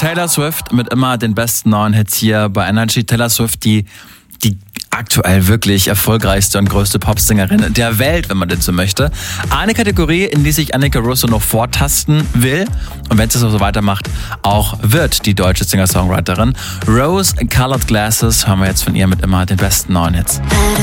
Taylor Swift mit immer den besten neuen Hits hier bei Energy. Taylor Swift, die aktuell wirklich erfolgreichste und größte Popsängerin der Welt, wenn man denn so möchte. Eine Kategorie, in die sich Annika Russo noch vortasten will und wenn sie so weitermacht, auch wird die deutsche Singer-Songwriterin. Rose Colored Glasses hören wir jetzt von ihr mit immer den besten neuen Hits.